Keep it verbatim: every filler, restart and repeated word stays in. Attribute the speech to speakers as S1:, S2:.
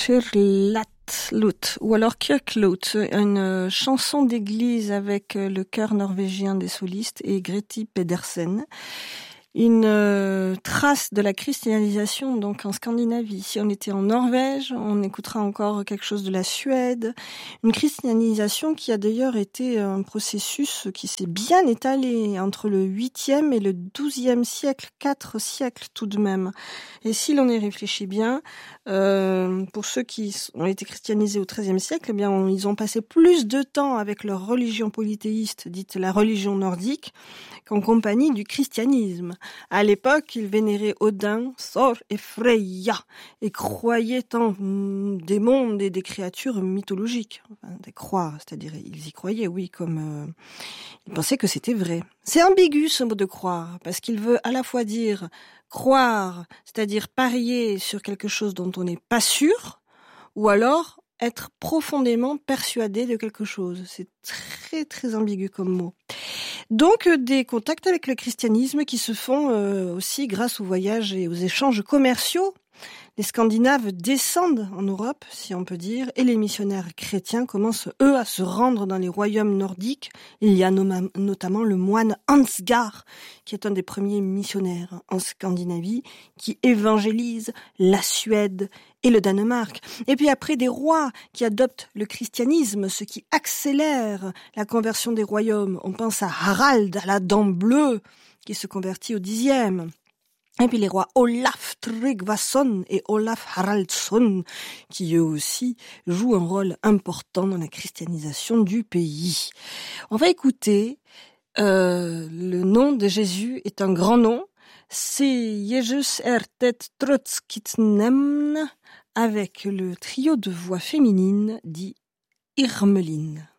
S1: Kyrkjelaut, ou alors Kyrkjelaut, une chanson d'église avec le chœur norvégien des solistes et Greti Pedersen. Une euh, trace de la christianisation donc en Scandinavie. Si on était en Norvège, on écoutera encore quelque chose de la Suède. Une christianisation qui a d'ailleurs été un processus qui s'est bien étalé entre le huitième et le douzième siècle, quatre siècles tout de même. Et si l'on y réfléchit bien, euh, pour ceux qui ont été christianisés au treizième siècle, eh bien on, ils ont passé plus de temps avec leur religion polythéiste, dite la religion nordique, qu'en compagnie du christianisme. À l'époque, ils vénéraient Odin, Thor et Freya et croyaient en des mondes et des créatures mythologiques. Enfin, des croire, c'est-à-dire ils y croyaient, oui, comme euh, ils pensaient que c'était vrai. C'est ambigu ce mot de croire, parce qu'il veut à la fois dire croire, c'est-à-dire parier sur quelque chose dont on n'est pas sûr, ou alors être profondément persuadé de quelque chose. C'est très très ambigu comme mot. Donc des contacts avec le christianisme qui se font euh, aussi grâce aux voyages et aux échanges commerciaux. Les Scandinaves descendent en Europe, si on peut dire, et les missionnaires chrétiens commencent, eux, à se rendre dans les royaumes nordiques. Il y a nom- notamment le moine Ansgar, qui est un des premiers missionnaires en Scandinavie, qui évangélise la Suède et le Danemark. Et puis après, des rois qui adoptent le christianisme, ce qui accélère la conversion des royaumes. On pense à Harald, à la dent bleue, qui se convertit au dixième. Et puis les rois Olaf Tryggvason et Olaf Haraldsson, qui eux aussi jouent un rôle important dans la christianisation du pays. On va écouter euh, le nom de Jésus est un grand nom. C'est Jesus ertet trotskitnemn avec le trio de voix féminines dit Irmelin.